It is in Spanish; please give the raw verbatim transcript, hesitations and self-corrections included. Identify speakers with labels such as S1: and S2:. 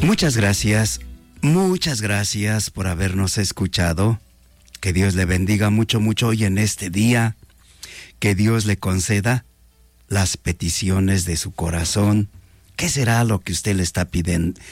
S1: Muchas gracias, muchas gracias por habernos escuchado. Que Dios le bendiga mucho, mucho hoy en este día. Que Dios le conceda las peticiones de su corazón. ¿Qué será lo que usted le está piden-